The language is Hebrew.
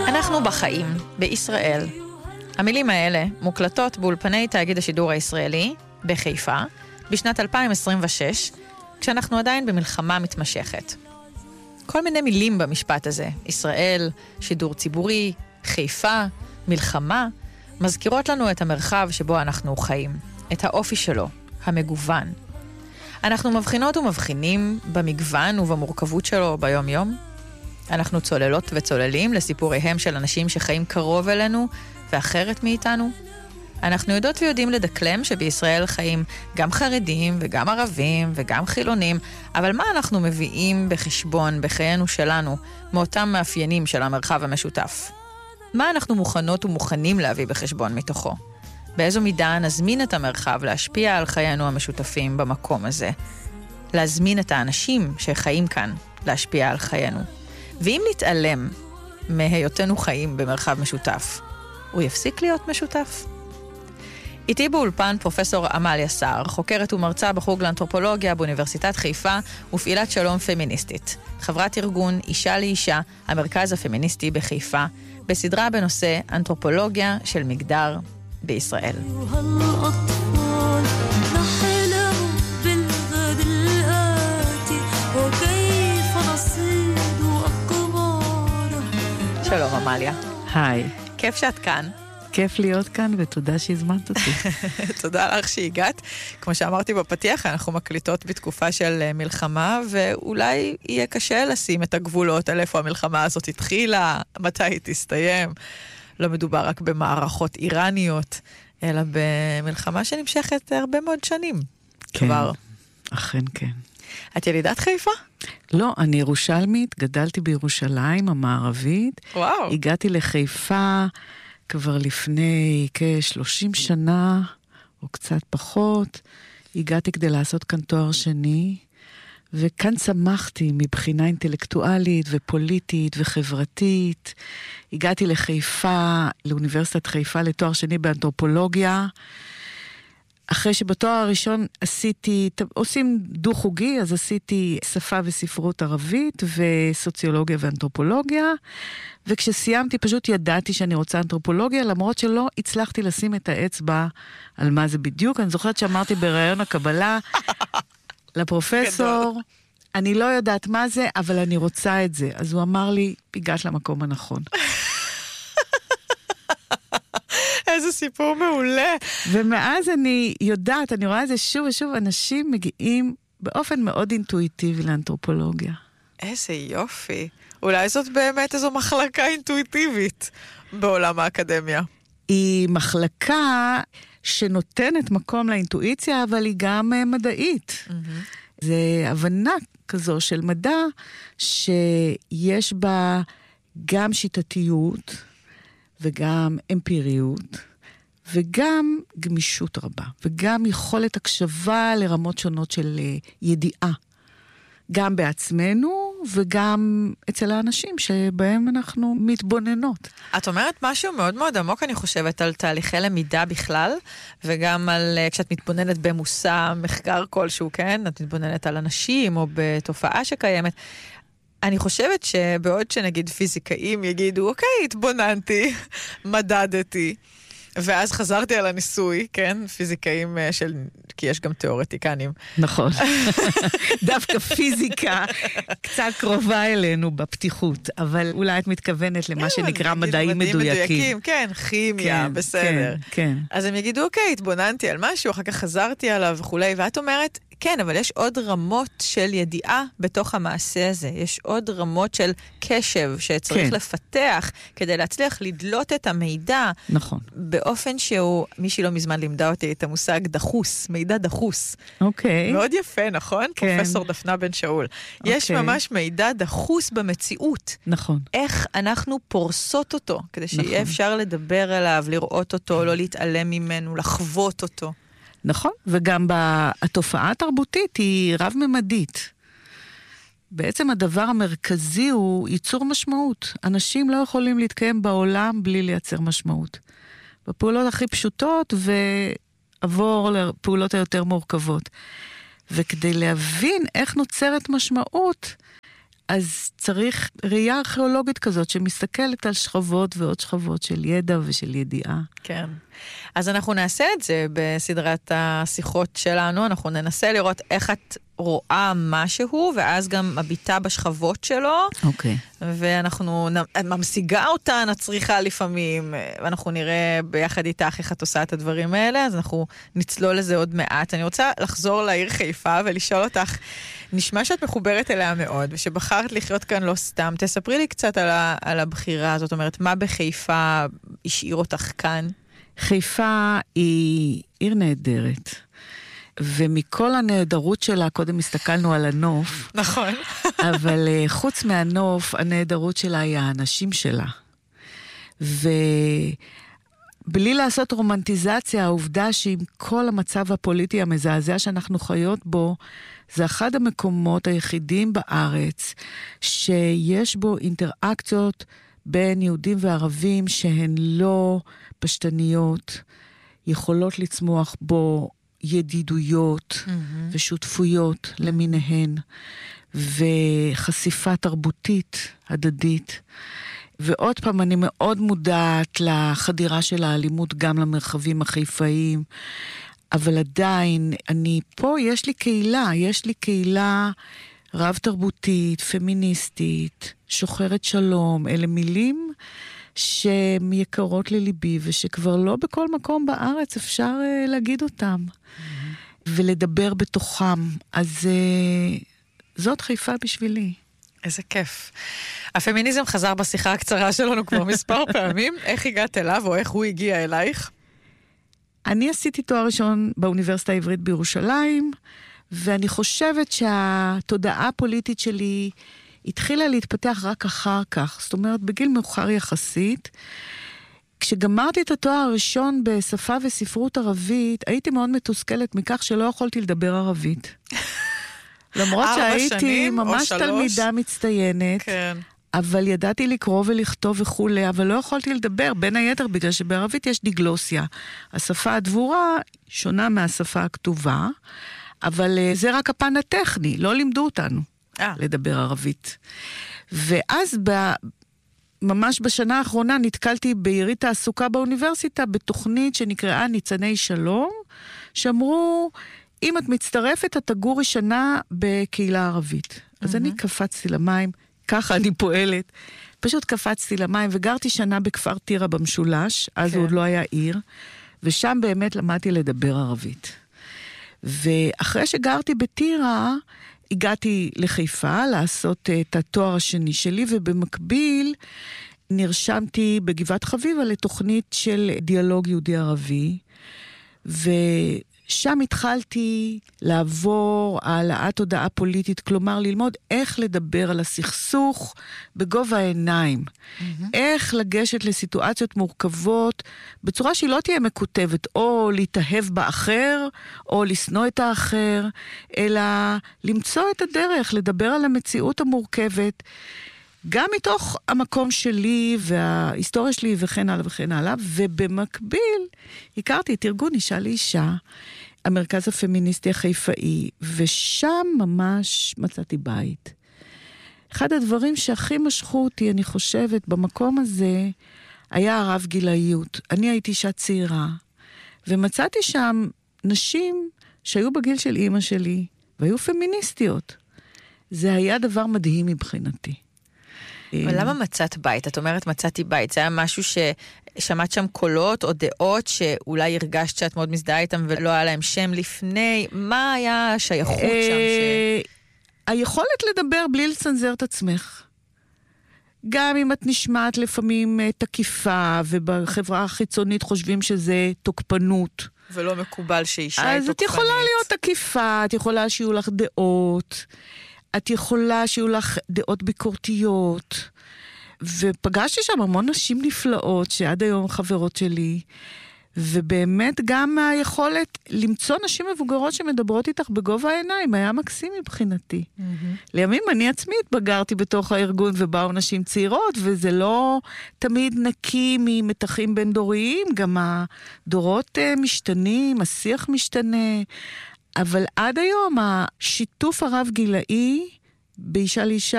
אנחנו בחיים, בישראל. המילים האלה מוקלטות באולפני תאגיד השידור הישראלי, בחיפה, בשנת 2026, כשאנחנו עדיין במלחמה מתמשכת. כל מיני מילים במשפט הזה, ישראל, שידור ציבורי, חיפה, מלחמה, מזכירות לנו את המרחב שבו אנחנו חיים, את האופי שלו, המגוון. אנחנו מבחינות ומבחינים במגוון ובמורכבות שלו ביום-יום. אנחנו צוללות וצוללים לסיפוריהם של אנשים שחיים קרוב אלינו ואחרת מאיתנו. אנחנו יודעות ויודעים לדקלם שבישראל חיים גם חרדים וגם ערבים וגם חילונים, אבל מה אנחנו מביאים בחשבון בחיינו שלנו מאותם מאפיינים של המרחב המשותף? מה אנחנו מוכנות ומוכנים להביא בחשבון מתוכו? באיזו מידה נזמין את המרחב להשפיע על חיינו המשותפים במקום הזה? להזמין את האנשים שחיים כאן להשפיע על חיינו. ואם נתעלם מהיותנו חיים במרחב משותף, הוא יפסיק להיות משותף? איתי באולפן פרופסור עמליה סער, חוקרת ומרצה בחוג לאנתרופולוגיה באוניברסיטת חיפה ופעילת שלום פמיניסטית. חברת ארגון אישה לאישה, המרכז הפמיניסטי בחיפה, בסדרה בנושא אנתרופולוגיה של מגדר בישראל. שלום עמליה. היי. כיף שאת כאן. כיף להיות כאן ותודה שהזמנת אותי. תודה לך שהגעת. כמו שאמרתי בפתיח, אנחנו מקליטות בתקופה של מלחמה, ואולי יהיה קשה לשים את הגבולות על איפה המלחמה הזאת התחילה, מתי היא תסתיים. לא מדובר רק במערכות איראניות, אלא במלחמה שנמשכת הרבה מאוד שנים. כן, כבר. אכן כן. את ילידת חיפה? לא, אני ירושלמית, גדלתי בירושלים המערבית. וואו. הגעתי לחיפה כבר לפני כ-30 שנה, או קצת פחות. הגעתי כדי לעשות כאן תואר שני, וכאן צמחתי מבחינה אינטלקטואלית ופוליטית וחברתית. הגעתי לחיפה, לאוניברסיטת חיפה, לתואר שני באנתרופולוגיה. אחרי שבתואר הראשון עושים דו-חוגי, אז עשיתי שפה וספרות ערבית וסוציולוגיה ואנתרופולוגיה, וכשסיימתי פשוט ידעתי שאני רוצה אנתרופולוגיה, למרות שלא הצלחתי לשים את האצבע על מה זה בדיוק. אני זוכרת שאמרתי בראיון הקבלה לפרופסור, אני לא יודעת מה זה, אבל אני רוצה את זה. אז הוא אמר לי, הגעת למקום הנכון. איזה סיפור מעולה. ומאז אני יודעת, אני רואה את זה שוב ושוב, אנשים מגיעים באופן מאוד אינטואיטיבי לאנתרופולוגיה. איזה יופי. אולי זאת באמת איזו מחלקה אינטואיטיבית בעולם האקדמיה. היא מחלקה שנותנת מקום לאינטואיציה, אבל היא גם מדעית. זה הבנה כזו של מדע שיש בה גם שיטתיות, וגם אמפיריות, וגם גמישות רבה, וגם יכולת הקשבה לרמות שונות של ידיעה, גם בעצמנו, וגם אצל האנשים שבהם אנחנו מתבוננות. את אומרת משהו מאוד מאוד עמוק, אני חושבת, על תהליכי למידה בכלל, וגם על, כשאת מתבוננת במושא מחקר כלשהו, כן? את מתבוננת על אנשים, או בתופעה שקיימת. אני חושבת שבעוד שנגיד פיזיקאים יגידו, אוקיי, התבוננתי, מדדתי, ואז חזרתי על הניסוי, כן? פיזיקאים כי יש גם תיאורטיקנים. נכון. דווקא פיזיקה קצת קרובה אלינו בפתיחות, אבל אולי את מתכוונת למה שנקרא מדעים מדויקים. כן, כימיה, בסדר. כן. אז הם יגידו, אוקיי, התבוננתי על משהו, אחר כך חזרתי עליו וכולי, ואת אומרת, כן, אבל יש עוד רמות של ידיעה בתוך המעשה הזה. יש עוד רמות של קשב שצריך לפתח כדי להצליח לדלות את המידע. נכון. באופן שהוא, מישהי לא מזמן לימדה אותי את המושג דחוס, מידע דחוס. אוקיי. מאוד יפה, נכון? כן. פרופסור דפנה בן שאול. יש ממש מידע דחוס במציאות. נכון. איך אנחנו פורסות אותו, כדי שיהיה אפשר לדבר עליו, לראות אותו, לא להתעלם ממנו, לחוות אותו. נכון, וגם התופעה התרבותית היא רב-ממדית. בעצם הדבר המרכזי הוא ייצור משמעות. אנשים לא יכולים להתקיים בעולם בלי לייצר משמעות. בפעולות הכי פשוטות ועבור לפעולות היותר מורכבות. וכדי להבין איך נוצרת משמעות, אז צריך ראייה ארכיאולוגית כזאת, שמסתכלת על שכבות ועוד שכבות של ידע ושל ידיעה. כן. אז אנחנו נעשה את זה בסדרת השיחות שלנו, אנחנו ננסה לראות איך את רואה משהו, ואז גם מביטה בשכבות שלו. אוקיי. ואנחנו ממשיגה אותן, הצריכה לפעמים, ואנחנו נראה ביחד איתך איך את עושה את הדברים האלה, אז אנחנו נצלול לזה עוד מעט. אני רוצה לחזור לעיר חיפה ולשאול אותך, נשמע שאת מחוברת אליה מאוד, ושבחרת לחיות כאן לא סתם. תספרי לי קצת על הבחירה, זאת אומרת, מה בחיפה השאיר אותך כאן? חיפה היא עיר נהדרת. ומכל הנהדרות שלה, קודם הסתכלנו על הנוף. נכון. אבל חוץ מהנוף, הנהדרות שלה היא האנשים שלה. ובלי לעשות רומנטיזציה, העובדה שעם כל המצב הפוליטי המזעזע שאנחנו חיות בו, זה אחד המקומות היחידים בארץ, שיש בו אינטראקציות בין יהודים וערבים, שהן לא פשטניות, יכולות לצמוח בו, ידידויות ושותפויות למיניהן, וחשיפה תרבותית הדדית. ועוד פעם, אני מאוד מודעת לחדירה של האלימות גם למרחבים החיפאיים, אבל עדיין, פה יש לי קהילה רב תרבותית, פמיניסטית, שוחרת שלום, אלה מילים שהן יקרות לליבי, ושכבר לא בכל מקום בארץ אפשר להגיד אותם, ולדבר בתוכם. אז זאת חיפה בשבילי. איזה כיף. הפמיניזם חזר בשיחה הקצרה שלנו כבר מספר פעמים. איך הגעת אליו, או איך הוא הגיע אלייך? אני עשיתי תואר ראשון באוניברסיטה העברית בירושלים, ואני חושבת שהתודעה הפוליטית שלי התחילה להתפתח רק אחר כך, זאת אומרת, בגיל מאוחר יחסית. כשגמרתי את התואר הראשון בשפה וספרות ערבית, הייתי מאוד מתוסכלת מכך שלא יכולתי לדבר ערבית. למרות שהייתי ממש תלמידה מצטיינת, כן. אבל ידעתי לקרוא ולכתוב וכולי, אבל לא יכולתי לדבר, בין היתר בגלל שבערבית יש דיגלוסיה. השפה הדבורה שונה מהשפה הכתובה, אבל זה רק הפן הטכני, לא לימדו אותנו לדבר ערבית. ואז ממש בשנה האחרונה נתקלתי ביריד תעסוקה באוניברסיטה, בתוכנית שנקראה ניצני שלום, שאמרו, אם את מצטרפת, את תגורי שנה בקהילה ערבית. אז אני קפצתי למים, ככה אני פועלת, פשוט קפצתי למים, וגרתי שנה בכפר טירה במשולש, אז הוא עוד לא היה עיר, ושם באמת למדתי לדבר ערבית. ואחרי שגרתי בטירה, הגעתי לחיפה לעשות את התואר השני שלי, ובמקביל נרשמתי בגבעת חביבה לתוכנית של דיאלוג יהודי-ערבי, ושם התחלתי לעבור העלאת תודעה פוליטית, כלומר ללמוד איך לדבר על הסכסוך בגובה העיניים, איך לגשת לסיטואציות מורכבות, בצורה שהיא לא תהיה מקוטבת, או להתאהב באחר, או לשנוא את האחר, אלא למצוא את הדרך, לדבר על המציאות המורכבת, גם מתוך המקום שלי וההיסטוריה שלי וכן הלאה וכן הלאה, ובמקביל הכרתי את ארגון אישה לאישה, המרכז הפמיניסטי החיפאי, ושם ממש מצאתי בית. אחד הדברים שהכי משכו אותי, אני חושבת, במקום הזה, היה הרב גילאיות. אני הייתי אישה צעירה, ומצאתי שם נשים שהיו בגיל של אמא שלי, והיו פמיניסטיות. זה היה דבר מדהים מבחינתי. אבל למה מצאת בית? את אומרת מצאתי בית. זה היה משהו ששמעת שם קולות או דעות שאולי הרגשת שאת מאוד מזדהה איתם ולא היה להם שם לפני? מה היה השייכות שם? היכולת לדבר בלי לצנזר את עצמך. גם אם את נשמעת לפעמים תקיפה, ובחברה החיצונית חושבים שזה תוקפנות. ולא מקובל שאישה היא תוקפנית. אז את יכולה להיות תקיפה, את יכולה שיהיו לך דעות, את יכולה שיהיו לך דעות ביקורתיות, ופגשתי שם המון נשים נפלאות, שעד היום חברות שלי, ובאמת גם היכולת למצוא נשים מבוגרות שמדברות איתך בגובה העיניים, היה מקסים מבחינתי. לימים אני עצמי התבגרתי בתוך הארגון, ובאו נשים צעירות, וזה לא תמיד נקי ממתחים בין דוריים, גם הדורות משתנים, השיח משתנה, אבל עד היום השיתוף הרב גילאי, באישה לאישה,